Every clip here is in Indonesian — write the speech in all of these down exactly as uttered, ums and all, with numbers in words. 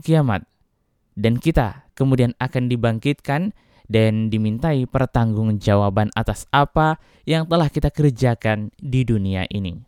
kiamat. Dan kita kemudian akan dibangkitkan dan dimintai pertanggungjawaban atas apa yang telah kita kerjakan di dunia ini.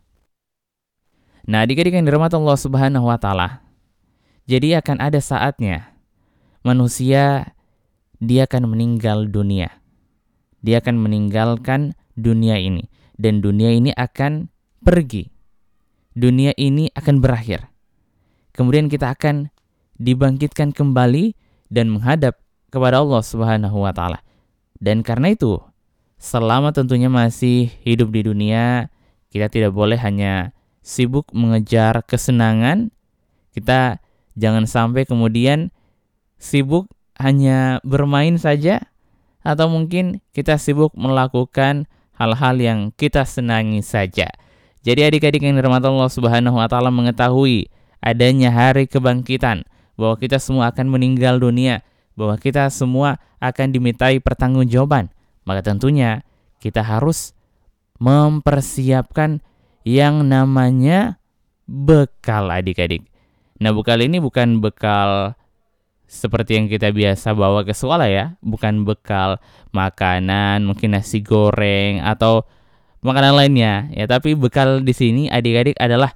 Nah, adik-adik yang dirahmati Allah Subhanahu wa taala, jadi akan ada saatnya manusia dia akan meninggal dunia. Dia akan meninggalkan dunia ini dan dunia ini akan pergi. Dunia ini akan berakhir. Kemudian kita akan dibangkitkan kembali dan menghadap kepada Allah Subhanahu wa taala. Dan karena itu, selama tentunya masih hidup di dunia, kita tidak boleh hanya sibuk mengejar kesenangan. Kita jangan sampai kemudian sibuk hanya bermain saja, atau mungkin kita sibuk melakukan hal-hal yang kita senangi saja. Jadi adik-adik yang dirahmati Allah Subhanahu wa taala mengetahui adanya hari kebangkitan, bahwa kita semua akan meninggal dunia, bahwa kita semua akan dimintai pertanggungjawaban. Maka tentunya kita harus mempersiapkan yang namanya bekal, adik-adik. Nah, bekal ini bukan bekal seperti yang kita biasa bawa ke sekolah ya, bukan bekal makanan, mungkin nasi goreng atau makanan lainnya ya, tapi bekal di sini adik-adik adalah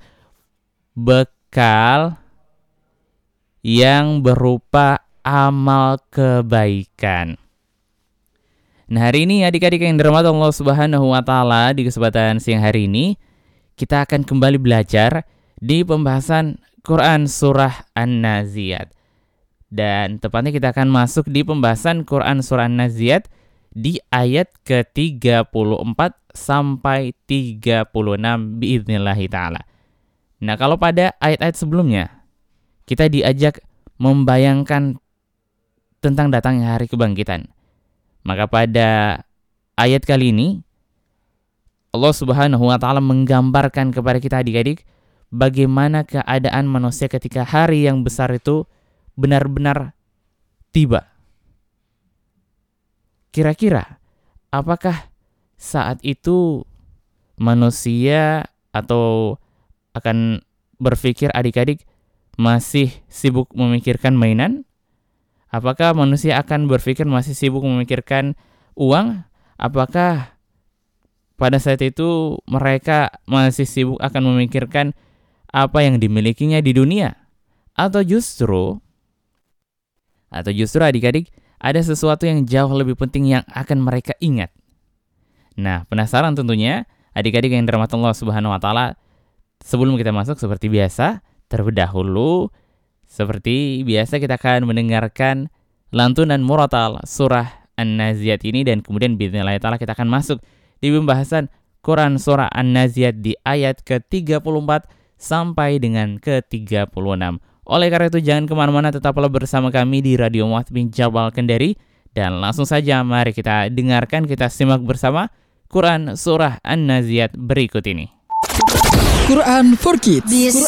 bekal yang berupa amal kebaikan. Nah, hari ini adik-adik yang dirahmati Allah Subhanahu wa taala, di kesempatan siang hari ini kita akan kembali belajar di pembahasan Quran surah An-Naziat. Dan tepatnya kita akan masuk di pembahasan Quran surah An-Naziat di ayat ke tiga puluh empat sampai tiga puluh enam biidznillah taala. Nah, kalau pada ayat-ayat sebelumnya kita diajak membayangkan tentang datangnya hari kebangkitan, maka pada ayat kali ini Allah Subhanahu wa taala menggambarkan kepada kita adik-adik bagaimana keadaan manusia ketika hari yang besar itu benar-benar tiba. Kira-kira apakah saat itu manusia atau akan berpikir adik-adik masih sibuk memikirkan mainan? Apakah manusia akan berpikir masih sibuk memikirkan uang? Apakah pada saat itu mereka masih sibuk akan memikirkan apa yang dimilikinya di dunia? Atau justru Atau justru adik-adik ada sesuatu yang jauh lebih penting yang akan mereka ingat? Nah, penasaran tentunya adik-adik yang dirahmati Allah Subhanahu wa taala. Sebelum kita masuk seperti biasa, terlebih dahulu seperti biasa kita akan mendengarkan lantunan murattal surah An-Naziat ini, dan kemudian biidznillah taala kita akan masuk di pembahasan Quran surah An-Naziat di ayat ke tiga puluh empat sampai dengan ke tiga puluh enam. Oleh karena itu jangan kemana-mana, tetaplah bersama kami di Radio Mu'adz bin Jabal Kendari. Dan langsung saja mari kita dengarkan, kita simak bersama Quran surah An-Naziat berikut ini. Quran for Kids.